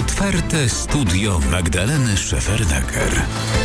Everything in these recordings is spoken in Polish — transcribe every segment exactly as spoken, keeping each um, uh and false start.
Otwarte studio Magdaleny Szefernaker.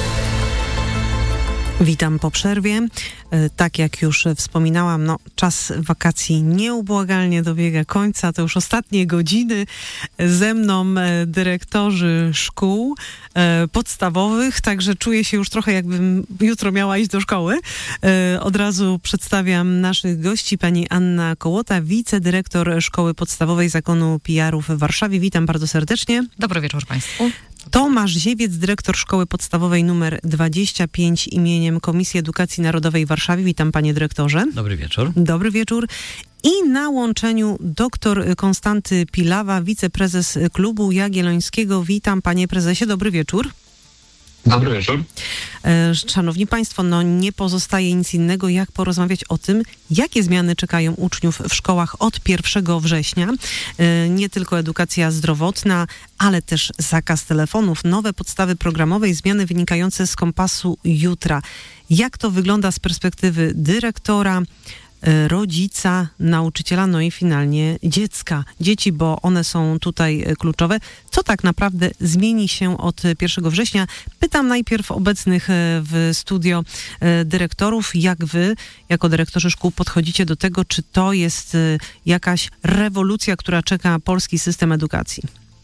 Witam po przerwie. Tak jak już wspominałam, no, czas wakacji nieubłagalnie dobiega końca. To już ostatnie godziny. Ze mną dyrektorzy szkół podstawowych, także czuję się już trochę, jakbym jutro miała iść do szkoły. Od razu przedstawiam naszych gości. Pani Anna Kołota, wicedyrektor Szkoły Podstawowej Zakonu P R-u w Warszawie. Witam bardzo serdecznie. Dobry wieczór Państwu. Tomasz Ziewiec, dyrektor Szkoły Podstawowej numer dwadzieścia pięć imieniem Komisji Edukacji Narodowej w Warszawie. Witam, panie dyrektorze. Dobry wieczór. Dobry wieczór. I na łączeniu doktor Konstanty Pilawa, wiceprezes Klubu Jagiellońskiego. Witam, panie prezesie. Dobry wieczór. Dobry wieczór. Szanowni Państwo, no nie pozostaje nic innego, jak porozmawiać o tym, jakie zmiany czekają uczniów w szkołach od pierwszego września. Nie tylko edukacja zdrowotna, ale też zakaz telefonów, nowe podstawy programowe i zmiany wynikające z kompasu jutra. Jak to wygląda z perspektywy dyrektora, rodzica, nauczyciela, no i finalnie dziecka, dzieci, bo one są tutaj kluczowe. Co tak naprawdę zmieni się od pierwszego września? Pytam najpierw obecnych w studio dyrektorów, jak wy, jako dyrektorzy szkół, podchodzicie do tego, czy to jest jakaś rewolucja, która czeka polski system edukacji?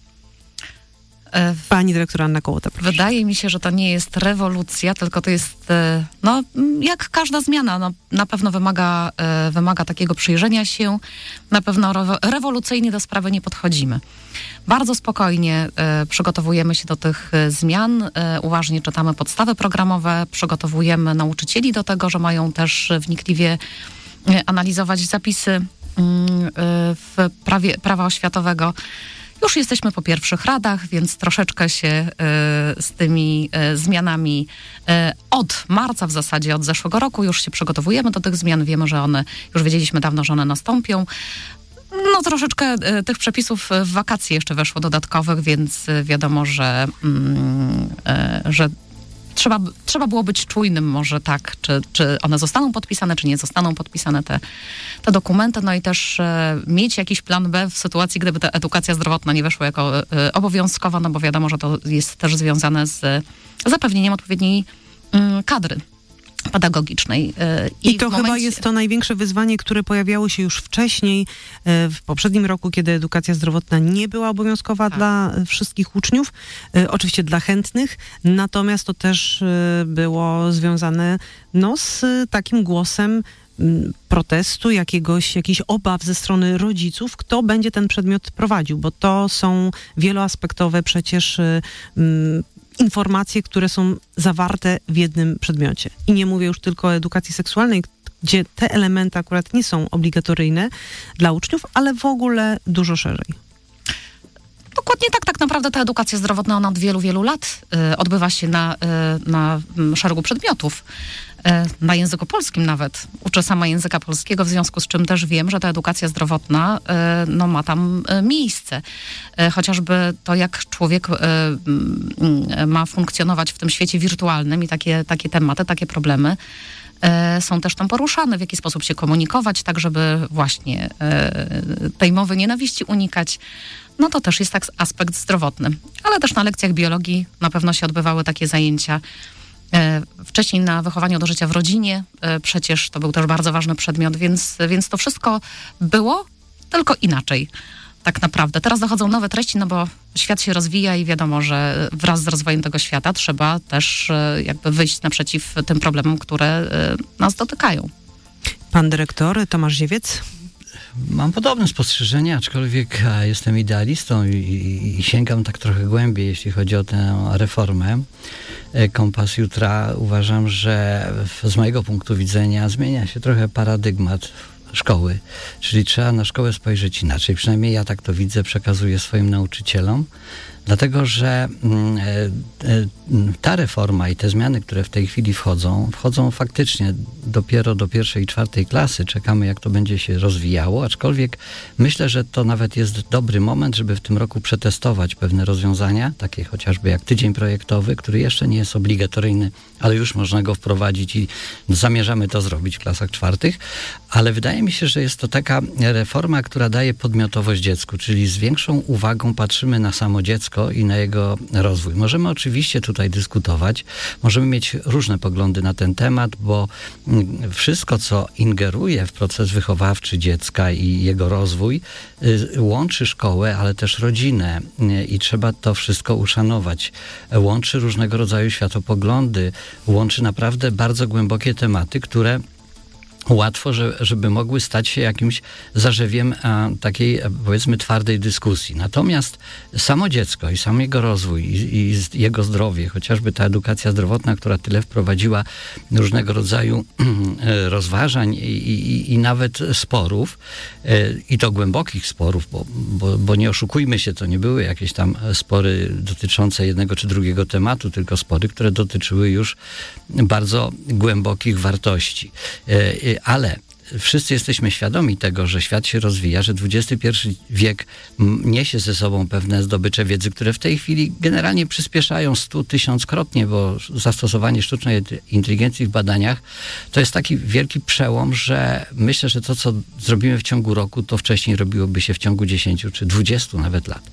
Pani dyrektor Anna Kołota, proszę. Wydaje mi się, że to nie jest rewolucja, tylko to jest, no, jak każda zmiana, no, na pewno wymaga, wymaga takiego przyjrzenia się, na pewno rewolucyjnie do sprawy nie podchodzimy. Bardzo spokojnie przygotowujemy się do tych zmian, uważnie czytamy podstawy programowe, przygotowujemy nauczycieli do tego, że mają też wnikliwie analizować zapisy w prawie, prawa oświatowego. Już jesteśmy po pierwszych radach, więc troszeczkę się y, z tymi y, zmianami y, od marca w zasadzie, od zeszłego roku już się przygotowujemy do tych zmian. Wiemy, że one, już wiedzieliśmy dawno, że one nastąpią. No troszeczkę y, tych przepisów w wakacje jeszcze weszło dodatkowych, więc y, wiadomo, że, y, y, że Trzeba, trzeba było być czujnym może tak, czy, czy one zostaną podpisane, czy nie zostaną podpisane te, te dokumenty, no i też e, mieć jakiś plan B w sytuacji, gdyby ta edukacja zdrowotna nie weszła jako e, obowiązkowa, no bo wiadomo, że to jest też związane z zapewnieniem odpowiedniej m, kadry pedagogicznej. I, I to momencie... chyba jest to największe wyzwanie, które pojawiało się już wcześniej, w poprzednim roku, kiedy edukacja zdrowotna nie była obowiązkowa tak. dla wszystkich uczniów, oczywiście dla chętnych, natomiast to też było związane no, z takim głosem protestu, jakiegoś, jakichś obaw ze strony rodziców, kto będzie ten przedmiot prowadził, bo to są wieloaspektowe przecież um, informacje, które są zawarte w jednym przedmiocie. I nie mówię już tylko o edukacji seksualnej, gdzie te elementy akurat nie są obligatoryjne dla uczniów, ale w ogóle dużo szerzej. Dokładnie tak, tak naprawdę ta edukacja zdrowotna, ona od wielu, wielu lat y, odbywa się na, y, na y, szeregu przedmiotów. Y, na języku polskim nawet. Uczę sama języka polskiego, w związku z czym też wiem, że ta edukacja zdrowotna y, no, ma tam y, miejsce. Y, chociażby to, jak człowiek y, y, ma funkcjonować w tym świecie wirtualnym i takie, takie tematy, takie problemy y, są też tam poruszane, w jaki sposób się komunikować, tak żeby właśnie y, tej mowy nienawiści unikać. No to też jest tak aspekt zdrowotny. Ale też na lekcjach biologii na pewno się odbywały takie zajęcia. E, wcześniej na wychowaniu do życia w rodzinie, e, przecież to był też bardzo ważny przedmiot, więc, więc to wszystko było, tylko inaczej tak naprawdę. Teraz dochodzą nowe treści, no bo świat się rozwija i wiadomo, że wraz z rozwojem tego świata trzeba też e, jakby wyjść naprzeciw tym problemom, które e, nas dotykają. Pan dyrektor Tomasz Ziewiec. Mam podobne spostrzeżenia, aczkolwiek jestem idealistą i, i, i sięgam tak trochę głębiej, jeśli chodzi o tę reformę. Kompas jutra uważam, że z mojego punktu widzenia zmienia się trochę paradygmat szkoły, czyli trzeba na szkołę spojrzeć inaczej. Przynajmniej ja tak to widzę, przekazuję swoim nauczycielom. Dlatego, że ta reforma i te zmiany, które w tej chwili wchodzą, wchodzą faktycznie dopiero do pierwszej i czwartej klasy. Czekamy, jak to będzie się rozwijało, aczkolwiek myślę, że to nawet jest dobry moment, żeby w tym roku przetestować pewne rozwiązania, takie chociażby jak tydzień projektowy, który jeszcze nie jest obligatoryjny, ale już można go wprowadzić i zamierzamy to zrobić w klasach czwartych. Ale wydaje mi się, mi się, że jest to taka reforma, która daje podmiotowość dziecku, czyli z większą uwagą patrzymy na samo dziecko i na jego rozwój. Możemy oczywiście tutaj dyskutować, możemy mieć różne poglądy na ten temat, bo wszystko, co ingeruje w proces wychowawczy dziecka i jego rozwój, łączy szkołę, ale też rodzinę i trzeba to wszystko uszanować. Łączy różnego rodzaju światopoglądy, łączy naprawdę bardzo głębokie tematy, które łatwo, że, żeby mogły stać się jakimś zarzewiem a, takiej, powiedzmy, twardej dyskusji. Natomiast samo dziecko i sam jego rozwój i, i jego zdrowie, chociażby ta edukacja zdrowotna, która tyle wprowadziła różnego rodzaju rozważań i, i, i nawet sporów, i to głębokich sporów, bo, bo, bo nie oszukujmy się, to nie były jakieś tam spory dotyczące jednego czy drugiego tematu, tylko spory, które dotyczyły już bardzo głębokich wartości. Ale wszyscy jesteśmy świadomi tego, że świat się rozwija, że dwudziesty pierwszy wiek niesie ze sobą pewne zdobycze wiedzy, które w tej chwili generalnie przyspieszają stu tysiąckrotnie, bo zastosowanie sztucznej inteligencji w badaniach to jest taki wielki przełom, że myślę, że to, co zrobimy w ciągu roku, to wcześniej robiłoby się w ciągu dziesięciu czy dwudziestu nawet lat.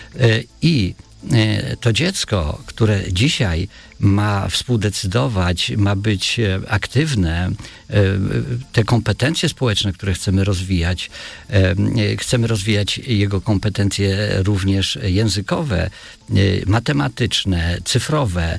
I to dziecko, które dzisiaj ma współdecydować, ma być aktywne, te kompetencje społeczne, które chcemy rozwijać, chcemy rozwijać jego kompetencje również językowe, matematyczne, cyfrowe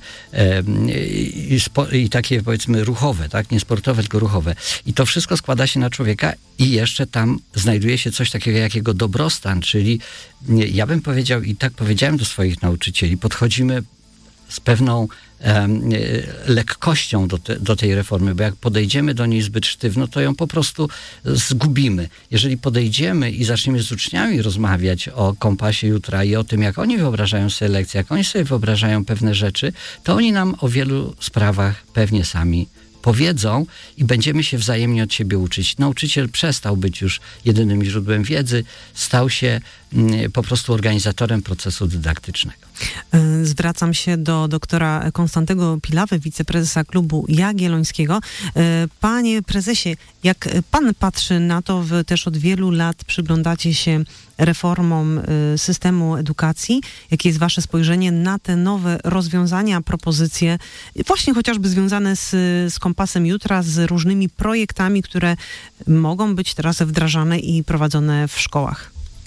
i, spo, i takie, powiedzmy, ruchowe, tak? Nie sportowe, tylko ruchowe. I to wszystko składa się na człowieka i jeszcze tam znajduje się coś takiego jak jego dobrostan, czyli ja bym powiedział, i tak powiedziałem do swoich nauczycieli, podchodzimy z pewną um, lekkością do, te, do tej reformy, bo jak podejdziemy do niej zbyt sztywno, to ją po prostu zgubimy. Jeżeli podejdziemy i zaczniemy z uczniami rozmawiać o kompasie jutra i o tym, jak oni wyobrażają sobie lekcje, jak oni sobie wyobrażają pewne rzeczy, to oni nam o wielu sprawach pewnie sami powiedzą i będziemy się wzajemnie od siebie uczyć. Nauczyciel przestał być już jedynym źródłem wiedzy, stał się mm, po prostu organizatorem procesu dydaktycznego. Zwracam się do doktora Konstantego Pilawy, wiceprezesa Klubu Jagiellońskiego. Panie prezesie, jak pan patrzy na to, wy też od wielu lat przyglądacie się reformom systemu edukacji. Jakie jest wasze spojrzenie na te nowe rozwiązania, propozycje, właśnie chociażby związane z, z kompasem jutra, z różnymi projektami, które mogą być teraz wdrażane i prowadzone w szkołach?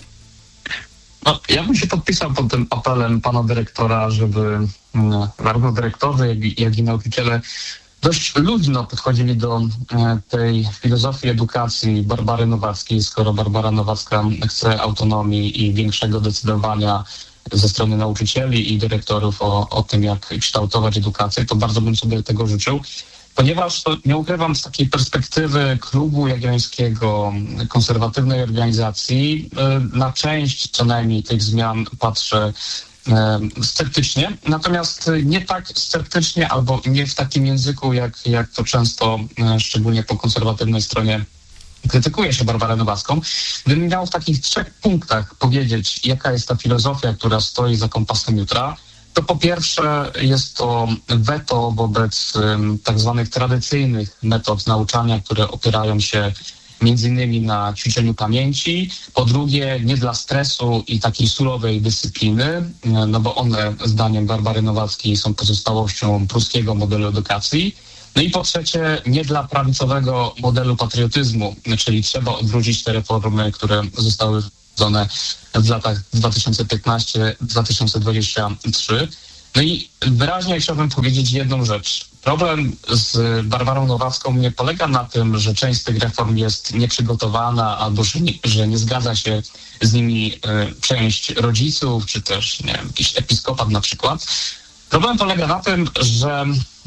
No, ja bym się podpisał pod tym apelem pana dyrektora, żeby no, zarówno dyrektorzy, jak i, jak i nauczyciele dość luźno podchodzili do e, tej filozofii edukacji Barbary Nowackiej, skoro Barbara Nowacka chce autonomii i większego decydowania ze strony nauczycieli i dyrektorów o, o tym, jak kształtować edukację, to bardzo bym sobie tego życzył. Ponieważ to nie ukrywam, z takiej perspektywy Klubu Jagiellońskiego, konserwatywnej organizacji, na część co najmniej tych zmian patrzę sceptycznie, natomiast nie tak sceptycznie albo nie w takim języku, jak, jak to często, szczególnie po konserwatywnej stronie, krytykuje się Barbarę Nowacką. Gdybym miał w takich trzech punktach powiedzieć, jaka jest ta filozofia, która stoi za kompasem jutra, to po pierwsze jest to weto wobec um, tak zwanych tradycyjnych metod nauczania, które opierają się między innymi na ćwiczeniu pamięci. Po drugie, nie dla stresu i takiej surowej dyscypliny, no bo one, zdaniem Barbary Nowackiej, są pozostałością pruskiego modelu edukacji. No i po trzecie, nie dla prawicowego modelu patriotyzmu, czyli trzeba odwrócić te reformy, które zostały wprowadzone w latach dwa tysiące piętnasty do dwa tysiące dwudziestego trzeciego. No i wyraźnie chciałbym powiedzieć jedną rzecz. Problem z Barbarą Nowacką nie polega na tym, że część z tych reform jest nieprzygotowana albo że nie, że nie zgadza się z nimi y, część rodziców, czy też nie wiem, jakiś episkopat na przykład. Problem polega na tym, że,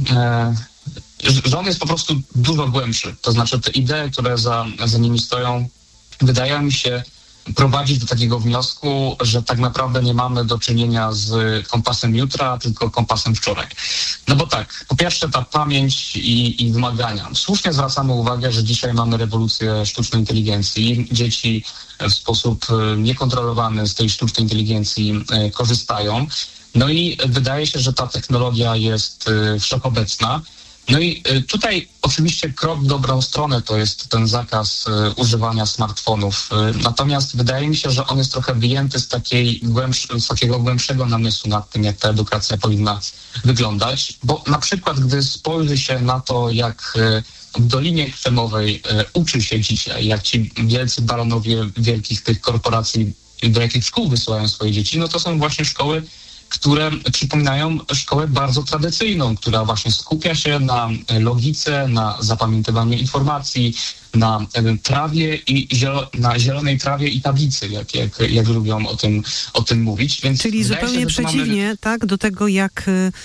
y, że on jest po prostu dużo głębszy. To znaczy te idee, które za, za nimi stoją, wydają mi się prowadzić do takiego wniosku, że tak naprawdę nie mamy do czynienia z kompasem jutra, tylko kompasem wczoraj. No bo tak, po pierwsze ta pamięć i, i wymagania. Słusznie zwracamy uwagę, że dzisiaj mamy rewolucję sztucznej inteligencji. Dzieci w sposób niekontrolowany z tej sztucznej inteligencji korzystają. No i wydaje się, że ta technologia jest wszechobecna. No i tutaj oczywiście krok w dobrą stronę to jest ten zakaz używania smartfonów. Natomiast wydaje mi się, że on jest trochę wyjęty z, takiej głębsz- z takiego głębszego namysłu nad tym, jak ta edukacja powinna wyglądać. Bo na przykład, gdy spojrzy się na to, jak w Dolinie Krzemowej uczy się dzisiaj, jak ci wielcy baronowie wielkich tych korporacji, do jakich szkół wysyłają swoje dzieci, no to są właśnie szkoły, które przypominają szkołę bardzo tradycyjną, która właśnie skupia się na logice, na zapamiętywaniu informacji, na trawie i zielo- na zielonej trawie i tablicy, jak, jak, jak lubią o tym, o tym mówić. Więc czyli zupełnie się, przeciwnie, mamy... tak, do tego, jak,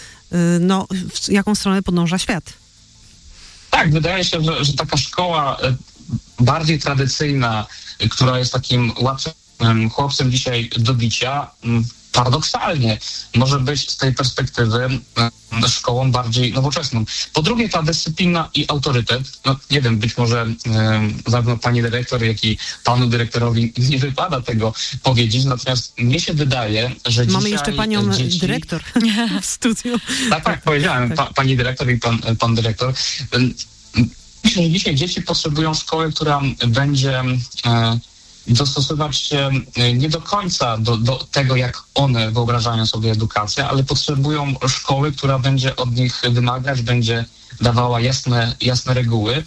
no, w jaką stronę podąża świat. Tak, wydaje się, że, że taka szkoła bardziej tradycyjna, która jest takim łatwym chłopcem dzisiaj do bicia, paradoksalnie może być z tej perspektywy szkołą bardziej nowoczesną. Po drugie, ta dyscyplina i autorytet, no nie wiem, być może e, zarówno pani dyrektor, jak i panu dyrektorowi nie wypada tego powiedzieć, natomiast mnie się wydaje, że Mamy dzisiaj jeszcze panią dzieci... dyrektor w studiu. Tak, tak, powiedziałem, pa, pani dyrektor i pan, pan dyrektor. Myślę, że dzisiaj dzieci potrzebują szkoły, która będzie e, dostosować się nie do końca do, do tego, jak one wyobrażają sobie edukację, ale potrzebują szkoły, która będzie od nich wymagać, będzie dawała jasne, jasne reguły.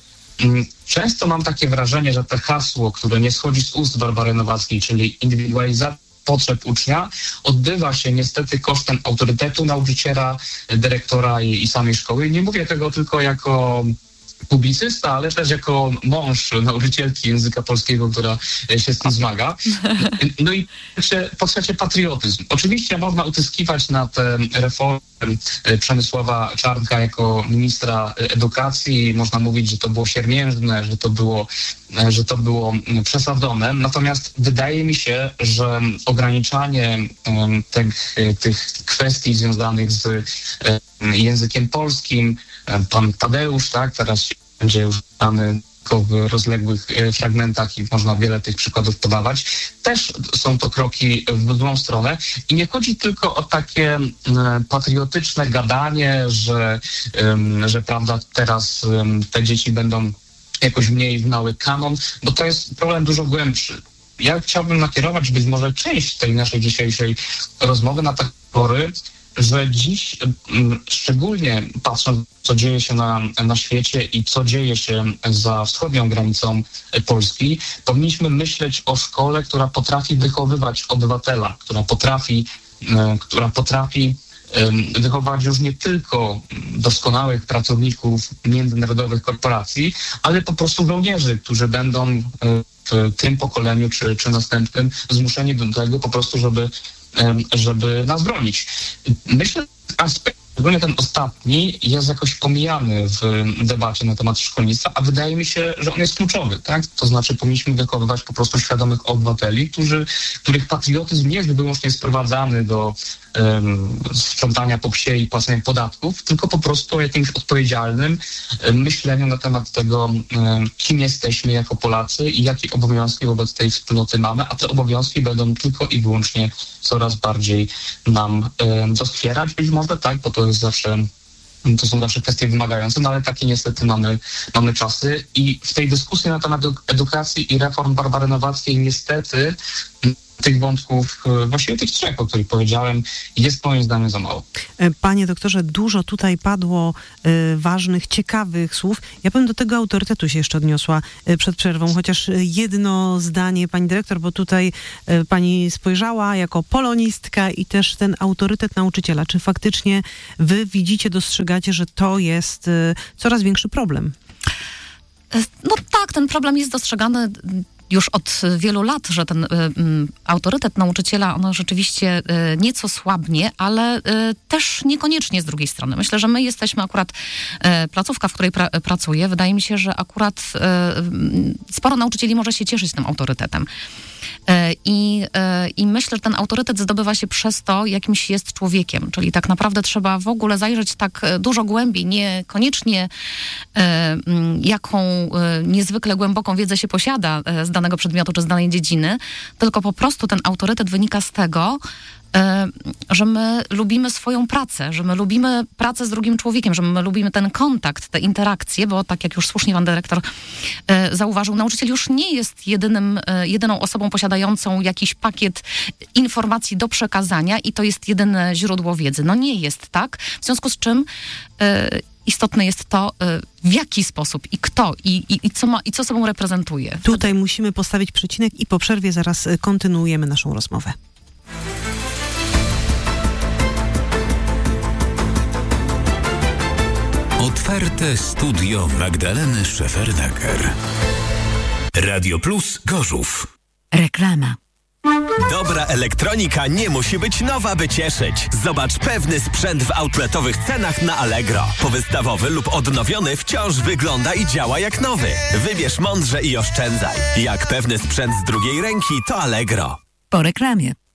Często mam takie wrażenie, że to hasło, które nie schodzi z ust Barbary Nowackiej, czyli indywidualizacja potrzeb ucznia, odbywa się niestety kosztem autorytetu nauczyciela, dyrektora i, i samej szkoły. Nie mówię tego tylko jako publicysta, ale też jako mąż nauczycielki języka polskiego, która się z tym zmaga. No i po trzecie patriotyzm. Oczywiście można utyskiwać na te reformy Przemysława Czarnka jako ministra edukacji. Można mówić, że to było siermiężne, że to było, że to było przesadzone. Natomiast wydaje mi się, że ograniczanie tych, tych kwestii związanych z językiem polskim, pan Tadeusz, tak, teraz będzie już znany w rozległych fragmentach i można wiele tych przykładów podawać. Też są to kroki w złą stronę i nie chodzi tylko o takie patriotyczne gadanie, że, że prawda, teraz te dzieci będą jakoś mniej znały kanon, bo to jest problem dużo głębszy. Ja chciałbym nakierować być może część tej naszej dzisiejszej rozmowy na takie pory, że dziś, szczególnie patrząc, co dzieje się na, na świecie i co dzieje się za wschodnią granicą Polski, powinniśmy myśleć o szkole, która potrafi wychowywać obywatela, która potrafi, która potrafi wychować już nie tylko doskonałych pracowników międzynarodowych korporacji, ale po prostu żołnierzy, którzy będą w tym pokoleniu czy, czy następnym zmuszeni do tego po prostu, żeby żeby nas bronić. Myślę, że aspekt, szczególnie ten ostatni, jest jakoś pomijany w debacie na temat szkolnictwa, a wydaje mi się, że on jest kluczowy, tak? To znaczy powinniśmy wychowywać po prostu świadomych obywateli, którzy, których patriotyzm nie jest wyłącznie sprowadzany do um, sprzątania po psie i płacenia podatków, tylko po prostu o jakimś odpowiedzialnym um, myśleniu na temat tego, um, kim jesteśmy jako Polacy i jakie obowiązki wobec tej wspólnoty mamy, a te obowiązki będą tylko i wyłącznie coraz bardziej nam um, doskwierać. Być może tak, bo to jest zawsze, to są zawsze kwestie wymagające, no ale takie niestety mamy, mamy czasy i w tej dyskusji na temat edukacji i reform Barbary Nowackiej niestety tych wątków, właściwie tych trzech, o których powiedziałem, jest moim zdaniem za mało. Panie doktorze, dużo tutaj padło y, ważnych, ciekawych słów. Ja bym do tego autorytetu się jeszcze odniosła y, przed przerwą, chociaż jedno zdanie, pani dyrektor, bo tutaj y, pani spojrzała jako polonistka i też ten autorytet nauczyciela. Czy faktycznie wy widzicie, dostrzegacie, że to jest y, coraz większy problem? No tak, ten problem jest dostrzegany już od wielu lat, że ten y, y, autorytet nauczyciela, ono rzeczywiście y, nieco słabnie, ale y, też niekoniecznie z drugiej strony. Myślę, że my jesteśmy akurat, y, placówka, w której pra, pracuję, wydaje mi się, że akurat y, sporo nauczycieli może się cieszyć tym autorytetem. I, I myślę, że ten autorytet zdobywa się przez to, jakimś jest człowiekiem, czyli tak naprawdę trzeba w ogóle zajrzeć tak dużo głębiej, niekoniecznie jaką niezwykle głęboką wiedzę się posiada z danego przedmiotu czy z danej dziedziny, tylko po prostu ten autorytet wynika z tego, że my lubimy swoją pracę, że my lubimy pracę z drugim człowiekiem, że my lubimy ten kontakt, te interakcje, bo tak jak już słusznie pan dyrektor zauważył, nauczyciel już nie jest jedynym, jedyną osobą posiadającą jakiś pakiet informacji do przekazania i to jest jedyne źródło wiedzy. No nie jest tak, w związku z czym istotne jest to, w jaki sposób i kto i, i, i, co, ma, i co sobą reprezentuje. Tutaj musimy postawić przecinek i po przerwie zaraz kontynuujemy naszą rozmowę. Otwarte studio Magdaleny Szefernaker. Radio Plus Gorzów. Reklama. Dobra elektronika nie musi być nowa, by cieszyć. Zobacz pewny sprzęt w outletowych cenach na Allegro. Powystawowy lub odnowiony wciąż wygląda i działa jak nowy. Wybierz mądrze i oszczędzaj. Jak pewny sprzęt z drugiej ręki, to Allegro. Po reklamie.